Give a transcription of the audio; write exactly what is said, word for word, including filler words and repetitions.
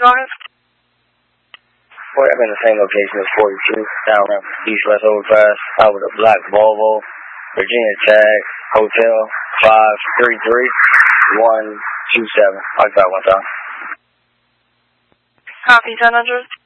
go ahead. Boy, I'm in the same location as forty-two, down on East West Overpass, out with a black Volvo, Virginia tag, Hotel five three three one two seven. I got one time. Copy, ten hundred.